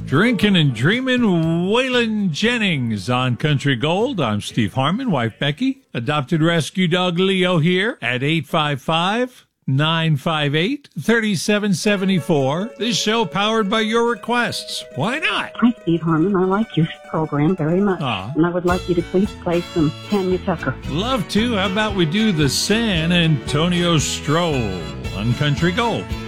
Drinking and Dreaming, Waylon Jennings on Country Gold. I'm Steve Harmon, wife Becky. Adopted rescue dog Leo here at 855-958-3774. This show powered by your requests. Why not? Hi, Steve Harmon. I like your program very much. And I would like you to please play some Tanya Tucker. Love to. How about we do the San Antonio Stroll on Country Gold?